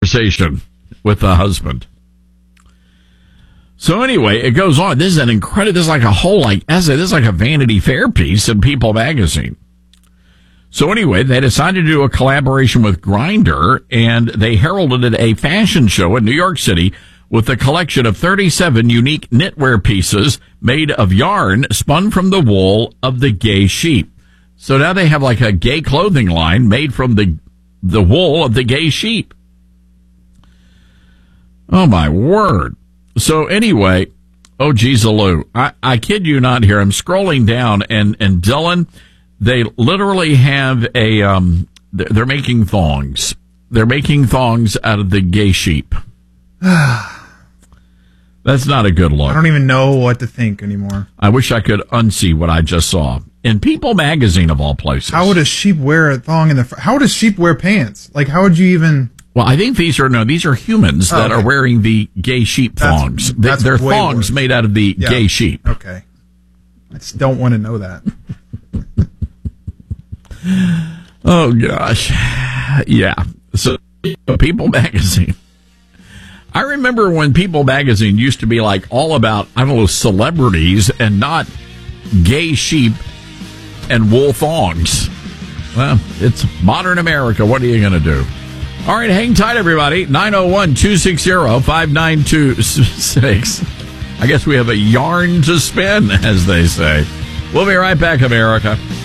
conversation with the husband. So anyway, it goes on. This is an incredible, this is like a whole, like essay. This is like a Vanity Fair piece in People magazine. So anyway, they decided to do a collaboration with Grindr, and they heralded a fashion show in New York City with a collection of 37 unique knitwear pieces made of yarn spun from the wool of the gay sheep. So now they have like a gay clothing line made from the wool of the gay sheep. Oh, my word. So anyway, oh, geez, Lou, I kid you not here. I'm scrolling down, and Dylan, they literally have they're making thongs. They're making thongs out of the gay sheep. That's not a good look. I don't even know what to think anymore. I wish I could unsee what I just saw. In People magazine, of all places. How would a sheep wear a thong in the front? How would a sheep wear pants? Like, how would you even... Well, I think these are humans that are wearing the gay sheep thongs. They're thongs made out of the gay sheep. Okay. I just don't want to know that. Oh, gosh. Yeah. So, People magazine. I remember when People magazine used to be like all about, I don't know, celebrities and not gay sheep and wool thongs. Well, it's modern America. What are you going to do? All right, hang tight, everybody. 901-260-5926. I guess we have a yarn to spin, as they say. We'll be right back, America.